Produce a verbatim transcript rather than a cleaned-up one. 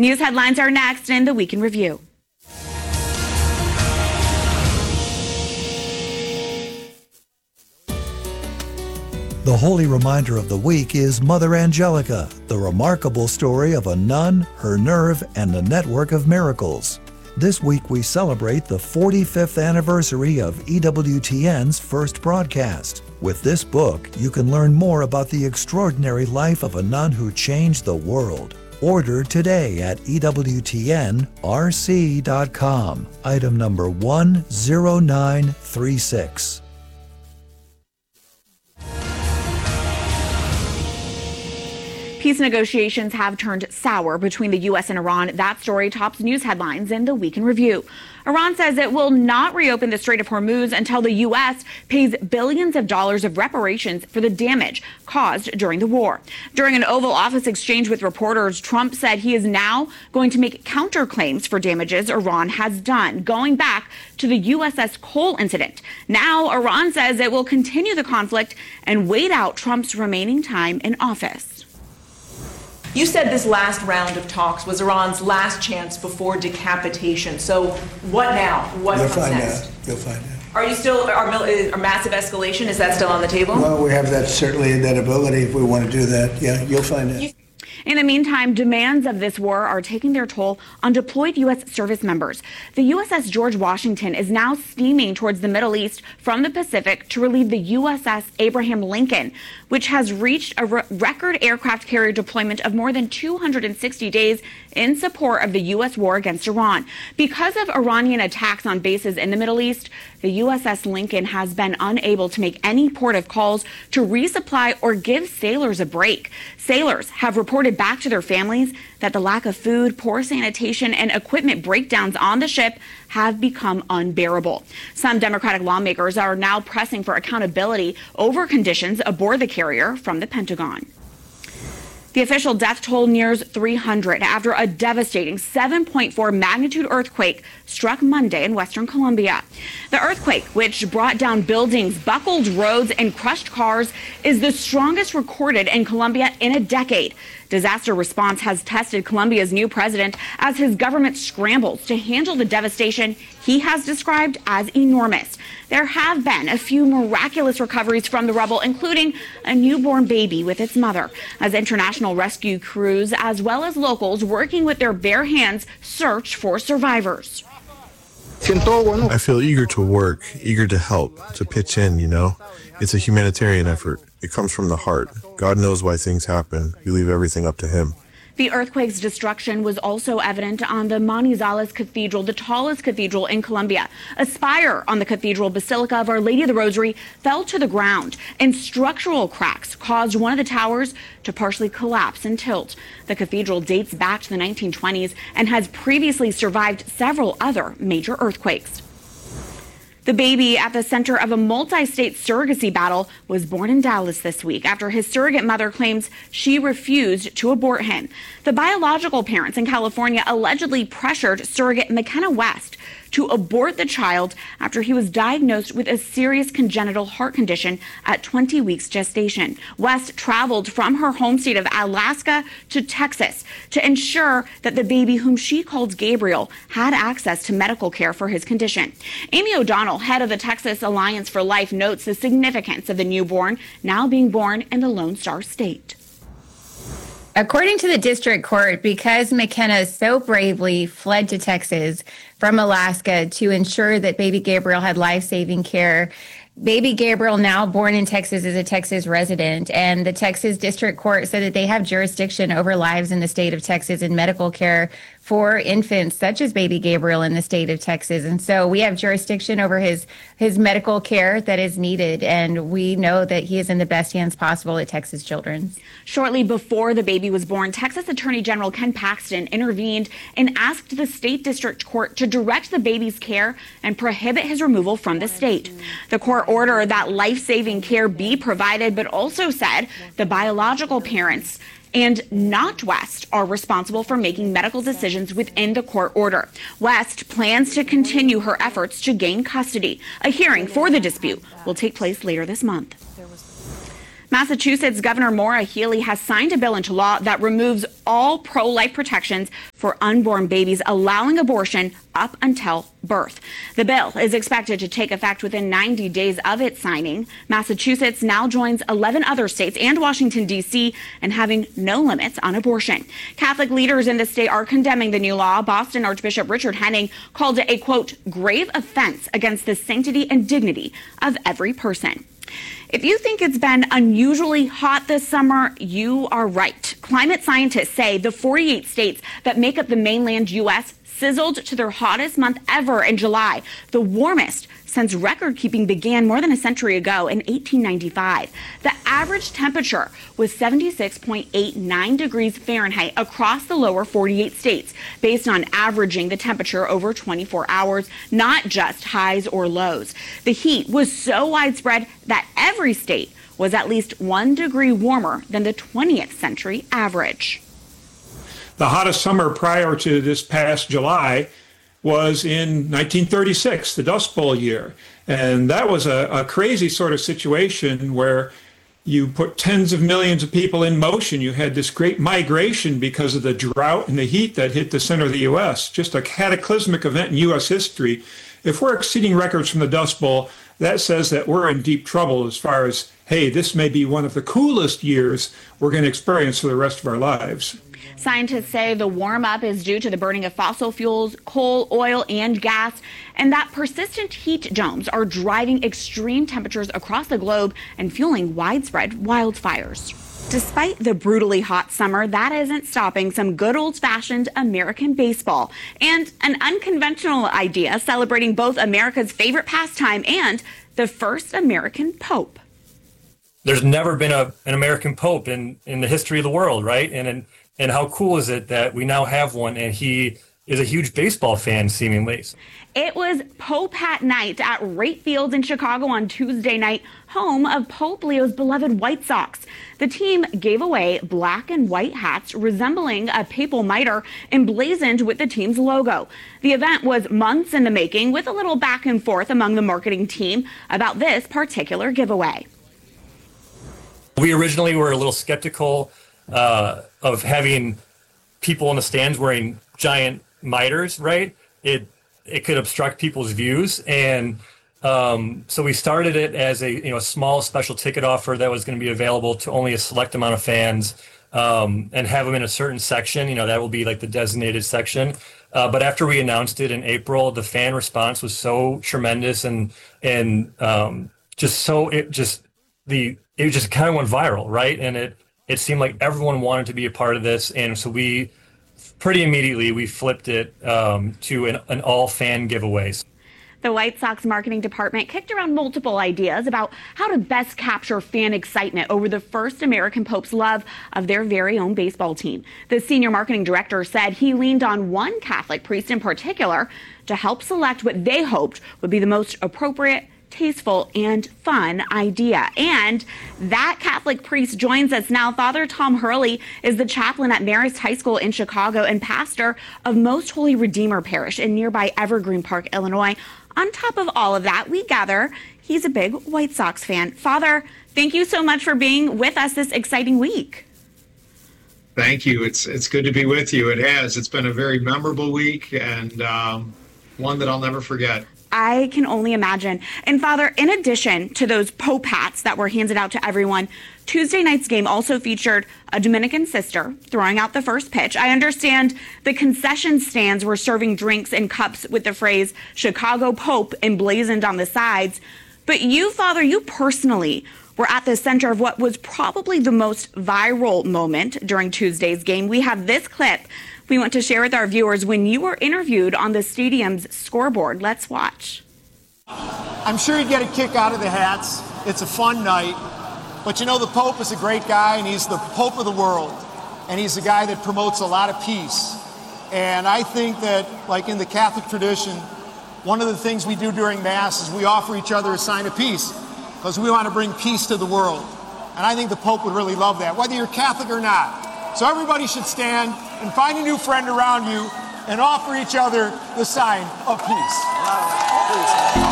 News headlines are next in the Week in Review. The holy reminder of the week is Mother Angelica, the remarkable story of a nun, her nerve, and a network of miracles. This week we celebrate the forty-fifth anniversary of E W T N's first broadcast. With this book, you can learn more about the extraordinary life of a nun who changed the world. Order today at E W T N R C dot com. Item number one zero nine three six. Peace negotiations have turned sour between the U S and Iran. That story tops news headlines in the Week in Review. Iran says it will not reopen the Strait of Hormuz until the U S pays billions of dollars of reparations for the damage caused during the war. During an Oval Office exchange with reporters, Trump said he is now going to make counterclaims for damages Iran has done, going back to the U S S Cole incident. Now, Iran says it will continue the conflict and wait out Trump's remaining time in office. You said this last round of talks was Iran's last chance before decapitation. So what now? What You'll comes find next? out. You'll find out. Are you still, are, are massive escalation, is that still on the table? Well, we have that, certainly that ability if we want to do that. Yeah, you'll find out. In the meantime, demands of this war are taking their toll on deployed U S service members. The U S S George Washington is now steaming towards the Middle East from the Pacific to relieve the U S S Abraham Lincoln, which has reached a re- record aircraft carrier deployment of more than two hundred sixty days in support of the U S war against Iran. Because of Iranian attacks on bases in the Middle East, the U S S Lincoln has been unable to make any port of calls to resupply or give sailors a break. Sailors have reported back to their families that the lack of food, poor sanitation, and equipment breakdowns on the ship have become unbearable. Some Democratic lawmakers are now pressing for accountability over conditions aboard the carrier from the Pentagon. The official death toll nears three hundred after a devastating seven point four magnitude earthquake struck Monday in western Colombia. The earthquake, which brought down buildings, buckled roads, and crushed cars, is the strongest recorded in Colombia in a decade. Disaster response has tested Colombia's new president as his government scrambles to handle the devastation he has described as enormous. There have been a few miraculous recoveries from the rubble, including a newborn baby with its mother, as international rescue crews as well as locals working with their bare hands search for survivors. I feel eager to work, eager to help, to pitch in, you know. It's a humanitarian effort. It comes from the heart. God knows why things happen. We leave everything up to Him. The earthquake's destruction was also evident on the Manizales Cathedral, the tallest cathedral in Colombia. A spire on the cathedral Basilica of Our Lady of the Rosary fell to the ground, and structural cracks caused one of the towers to partially collapse and tilt. The cathedral dates back to the nineteen twenties and has previously survived several other major earthquakes. The baby at the center of a multi-state surrogacy battle was born in Dallas this week after his surrogate mother claims she refused to abort him. The biological parents in California allegedly pressured surrogate McKenna West to abort the child after he was diagnosed with a serious congenital heart condition at twenty weeks gestation. West traveled from her home state of Alaska to Texas to ensure that the baby, whom she called Gabriel, had access to medical care for his condition. Amy O'Donnell, head of the Texas Alliance for Life, notes the significance of the newborn now being born in the Lone Star State. According to the district court, because McKenna so bravely fled to Texas from Alaska to ensure that baby Gabriel had life-saving care, baby Gabriel, now born in Texas, is a Texas resident, and the Texas district court said that they have jurisdiction over lives in the state of Texas and medical care for infants such as baby Gabriel in the state of Texas. And so we have jurisdiction over his his medical care that is needed, and we know that he is in the best hands possible at Texas Children's. Shortly before the baby was born, Texas Attorney General Ken Paxton intervened and asked the state district court to direct the baby's care and prohibit his removal from the state. The court ordered that life-saving care be provided, but also said the biological parents and not West are responsible for making medical decisions within the court order. West plans to continue her efforts to gain custody. A hearing for the dispute will take place later this month. Massachusetts Governor Maura Healey has signed a bill into law that removes all pro-life protections for unborn babies, allowing abortion up until birth. The bill is expected to take effect within ninety days of its signing. Massachusetts now joins eleven other states and Washington, D C in having no limits on abortion. Catholic leaders in the state are condemning the new law. Boston Archbishop Richard Henning called it a, quote, grave offense against the sanctity and dignity of every person. If you think it's been unusually hot this summer, you are right. Climate scientists say the forty-eight states that make up the mainland U S sizzled to their hottest month ever in July, the warmest since record-keeping began more than a century ago in eighteen ninety-five. The average temperature was seventy-six point eight nine degrees Fahrenheit across the lower forty-eight states, based on averaging the temperature over twenty-four hours, not just highs or lows. The heat was so widespread that every state was at least one degree warmer than the twentieth century average. The hottest summer prior to this past July was in nineteen thirty-six, the Dust Bowl year. And that was a, a crazy sort of situation where you put tens of millions of people in motion. You had this great migration because of the drought and the heat that hit the center of the U S, just a cataclysmic event in U S history. If we're exceeding records from the Dust Bowl, that says that we're in deep trouble as far as, hey, this may be one of the coolest years we're going to experience for the rest of our lives. Scientists say the warm-up is due to the burning of fossil fuels, coal, oil, and gas, and that persistent heat domes are driving extreme temperatures across the globe and fueling widespread wildfires. Despite the brutally hot summer, that isn't stopping some good old-fashioned American baseball and an unconventional idea celebrating both America's favorite pastime and the first American Pope. There's never been a, an American Pope in, in the history of the world, right? And, and and how cool is it that we now have one, and he is a huge baseball fan, seemingly. It was Pope Hat Night at Wright Field in Chicago on Tuesday night, home of Pope Leo's beloved White Sox. The team gave away black and white hats resembling a papal mitre emblazoned with the team's logo. The event was months in the making, with a little back and forth among the marketing team about this particular giveaway. We originally were a little skeptical uh, of having people in the stands wearing giant mitres, right? It it could obstruct people's views, and um, so we started it as a you know a small special ticket offer that was going to be available to only a select amount of fans, um, and have them in a certain section. You know that will be like the designated section. Uh, but after we announced it in April, the fan response was so tremendous, and and um, just so it just the it just kind of went viral, right? And it it seemed like everyone wanted to be a part of this, and so we pretty immediately we flipped it um, to an, an all fan giveaways. The White Sox marketing department kicked around multiple ideas about how to best capture fan excitement over the first American Pope's love of their very own baseball team. The senior marketing director said he leaned on one Catholic priest in particular to help select what they hoped would be the most appropriate, tasteful, and fun idea. And that Catholic priest joins us now. Father Tom Hurley is the chaplain at Marist High School in Chicago and pastor of Most Holy Redeemer Parish in nearby Evergreen Park, Illinois. On top of all of that, we gather he's a big White Sox fan. Father, thank you so much for being with us this exciting week. Thank you. It's it's good to be with you. It has. It's been a very memorable week, and um, one that I'll never forget. I can only imagine. And Father, in addition to those Pope hats that were handed out to everyone, Tuesday night's game also featured a Dominican sister throwing out the first pitch. I understand the concession stands were serving drinks in cups with the phrase Chicago Pope emblazoned on the sides. But you, Father, you personally were at the center of what was probably the most viral moment during Tuesday's game. We have this clip we want to share with our viewers when you were interviewed on the stadium's scoreboard. Let's watch. I'm sure you'd get a kick out of the hats. It's a fun night. But you know, the Pope is a great guy, and he's the Pope of the world. And he's a guy that promotes a lot of peace. And I think that, like in the Catholic tradition, one of the things we do during Mass is we offer each other a sign of peace, because we want to bring peace to the world. And I think the Pope would really love that, whether you're Catholic or not. So everybody should stand and find a new friend around you and offer each other the sign of peace.